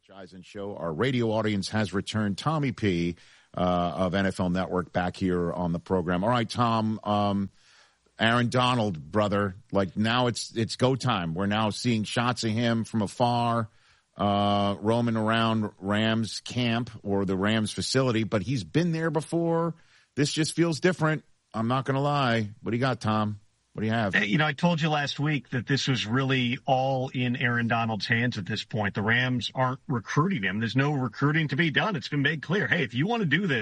Rich Eisen Show. Our radio audience has returned. Tommy P. Of NFL Network back here on the program. All right, Tom, Aaron Donald, brother, like now it's go time. We're now seeing shots of him from afar, roaming around Rams camp or the Rams facility, but he's been there before. This just feels different. I'm not going to lie. What do you got, Tom? What do you have? You know, I told you last week that this was really all in Aaron Donald's hands at this point. The Rams aren't recruiting him. There's no recruiting to be done. It's been made clear. Hey, if you want to do this,